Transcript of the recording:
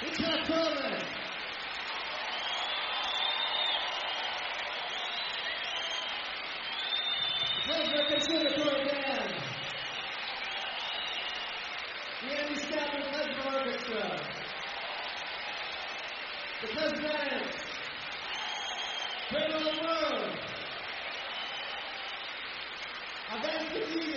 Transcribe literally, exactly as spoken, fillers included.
Richard Coleman. Pleasure Conservatory Band. The Andy Stanley Klezmer Orchestra. The Presidents. Criminal World. Avance the